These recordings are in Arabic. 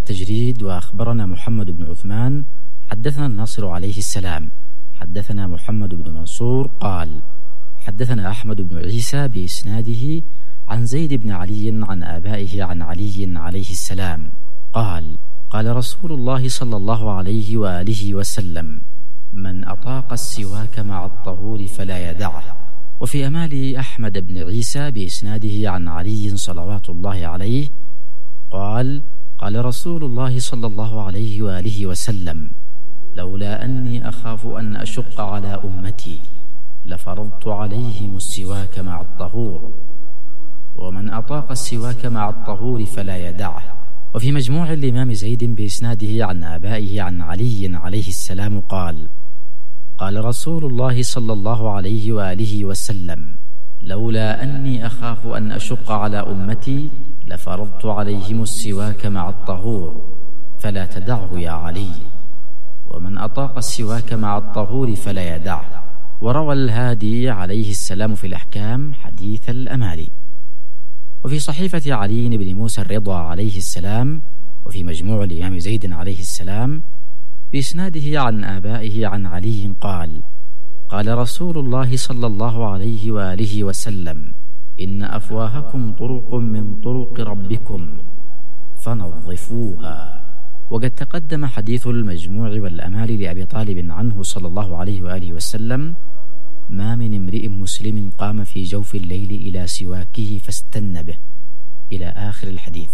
التجريد. وأخبرنا محمد بن عثمان حدثنا الناصر عليه السلام حدثنا محمد بن منصور قال حدثنا أحمد بن عيسى بإسناده عن زيد بن علي عن آبائه عن علي عليه السلام قال قال رسول الله صلى الله عليه وآله وسلم: من أطاق السواك مع الطهور فلا يدعه. وفي أمال أحمد بن عيسى بإسناده عن علي صلوات الله عليه قال قال رسول الله صلى الله عليه وآله وسلم: لولا أني أخاف أن أشق على أمتي لفرضت عليهم السواك مع الطهور. ومن أطاق السواك مع الطهور فلا يدعه. وفي مجموع الإمام زيد بإسناده عن آبائه عن علي عليه السلام قال قال رسول الله صلى الله عليه وآله وسلم: لولا أني أخاف أن أشق على أمتي لفرضت عليهم السواك مع الطهور فلا تدعه يا علي. ومن أطاق السواك مع الطهور فلا يدعه. وروى الهادي عليه السلام في الأحكام حديث الأمالي. وفي صحيفة علي بن موسى الرضا عليه السلام وفي مجموع الإمام زيد عليه السلام بإسناده عن آبائه عن علي قال قال رسول الله صلى الله عليه وآله وسلم: إن أفواهكم طرق من طرق ربكم فنظفوها. وقد تقدم حديث المجموع والأمال لأبي طالب عنه صلى الله عليه وآله وسلم: ما من امرئ مسلم قام في جوف الليل إلى سواكه فاستن به، إلى آخر الحديث.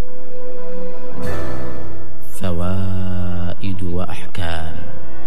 فوائد وأحكام.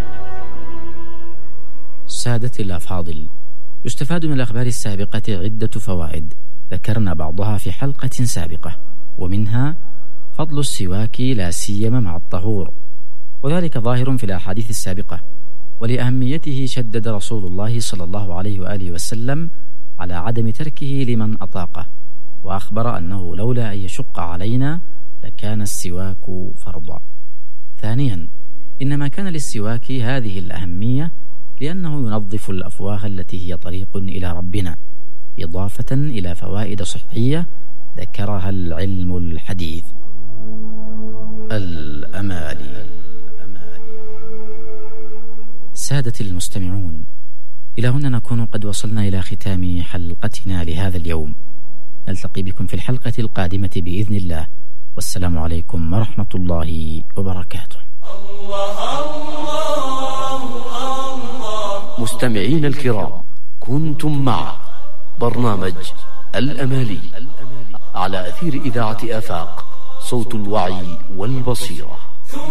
سادتي الأفاضل، يستفاد من الأخبار السابقة عدة فوائد ذكرنا بعضها في حلقة سابقة، ومنها فضل السواك لا سيما مع الطهور، وذلك ظاهر في الأحاديث السابقة. ولأهميته شدد رسول الله صلى الله عليه وآله وسلم على عدم تركه لمن أطاقه، وأخبر أنه لولا أن يشق علينا لكان السواك فرضا. ثانيا، إنما كان للسواك هذه الأهمية لأنه ينظف الأفواه التي هي طريق إلى ربنا، إضافة إلى فوائد صحية ذكرها العلم الحديث. الأمالي. سادتي المستمعون، إلى هنا نكون قد وصلنا إلى ختام حلقتنا لهذا اليوم. نلتقي بكم في الحلقة القادمة بإذن الله، والسلام عليكم ورحمة الله وبركاته. مستمعين الكرام، كنتم مع برنامج الأمالي على أثير إذاعة آفاق، صوت الوعي والبصيرة.